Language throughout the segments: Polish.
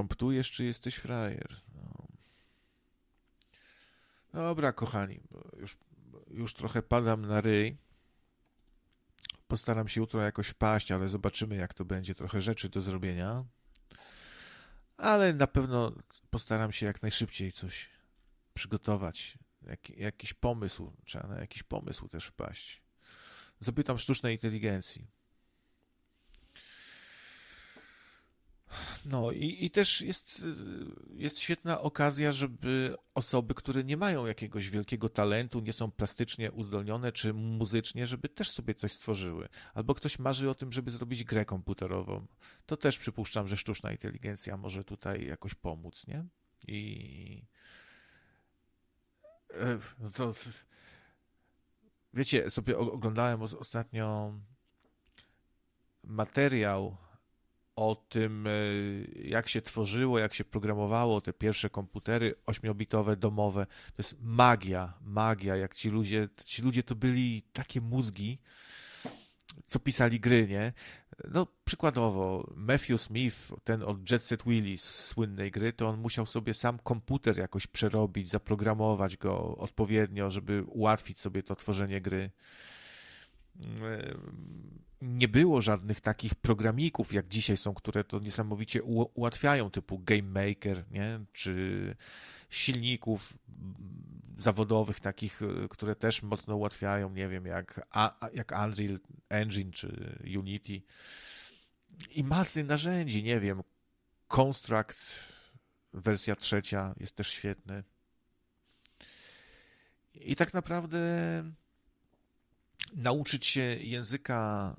promptujesz, czy jesteś frajer? No. Dobra, kochani, już trochę padam na ryj. Postaram się jutro jakoś wpaść, ale zobaczymy, jak to będzie. Trochę rzeczy do zrobienia. Ale na pewno postaram się jak najszybciej coś przygotować. Jakiś pomysł. Trzeba na jakiś pomysł też wpaść. Zapytam sztucznej inteligencji. No i też jest świetna okazja, żeby osoby, które nie mają jakiegoś wielkiego talentu, nie są plastycznie uzdolnione czy muzycznie, żeby też sobie coś stworzyły. Albo ktoś marzy o tym, żeby zrobić grę komputerową. To też przypuszczam, że sztuczna inteligencja może tutaj jakoś pomóc, nie? I no to wiecie, sobie oglądałem ostatnio materiał o tym, jak się tworzyło, jak się programowało te pierwsze komputery 8-bitowe, domowe. To jest magia, jak ci ludzie to byli takie mózgi, co pisali gry, nie? No, przykładowo, Matthew Smith, ten od Jet Set Willy, słynnej gry, to on musiał sobie sam komputer jakoś przerobić, zaprogramować go odpowiednio, żeby ułatwić sobie to tworzenie gry. Nie było żadnych takich programików, jak dzisiaj są, które to niesamowicie ułatwiają, typu Game Maker, nie? Czy silników zawodowych takich, które też mocno ułatwiają, nie wiem, jak Unreal Engine czy Unity. I masy narzędzi, nie wiem, Construct wersja 3 jest też świetny. I tak naprawdę nauczyć się języka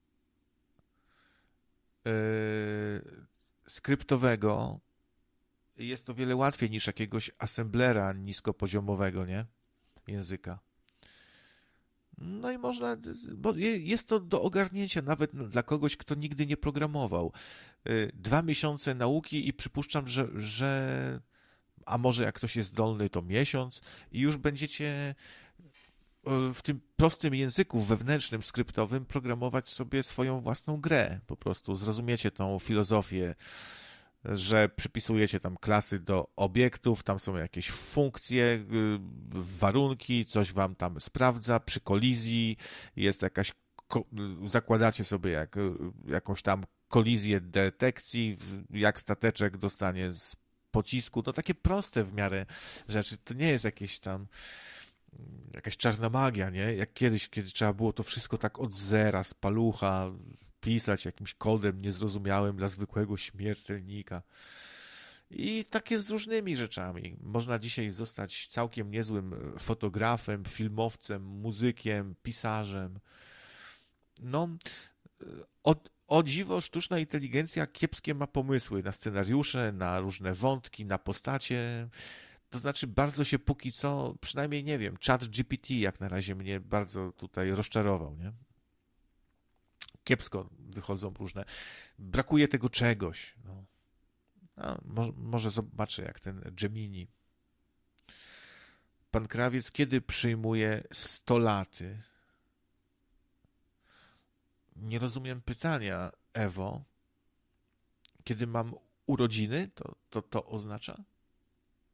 skryptowego jest o wiele łatwiej niż jakiegoś assemblera niskopoziomowego, nie? Języka. No i można, bo jest to do ogarnięcia nawet dla kogoś, kto nigdy nie programował. 2 miesiące nauki i przypuszczam, że a może jak ktoś jest zdolny, to miesiąc i już będziecie w tym prostym języku wewnętrznym, skryptowym programować sobie swoją własną grę. Po prostu zrozumiecie tą filozofię, że przypisujecie tam klasy do obiektów, tam są jakieś funkcje, warunki, coś wam tam sprawdza przy kolizji, jest jakaś, zakładacie sobie jakąś tam kolizję detekcji, jak stateczek dostanie z pocisku, to takie proste w miarę rzeczy, to nie jest jakieś tam jakaś czarna magia, nie? Jak kiedyś, kiedy trzeba było to wszystko tak od zera, z palucha, pisać jakimś kodem niezrozumiałym dla zwykłego śmiertelnika. I tak jest z różnymi rzeczami. Można dzisiaj zostać całkiem niezłym fotografem, filmowcem, muzykiem, pisarzem. No, o dziwo, sztuczna inteligencja kiepskie ma pomysły na scenariusze, na różne wątki, na postacie. To znaczy bardzo się póki co, przynajmniej nie wiem, ChatGPT jak na razie mnie bardzo tutaj rozczarował, nie? Kiepsko wychodzą różne. Brakuje tego czegoś. No. Może zobaczę jak ten Gemini. Pan Krawiec kiedy przyjmuje 100 laty? Nie rozumiem pytania, Ewo. Kiedy mam urodziny, to oznacza?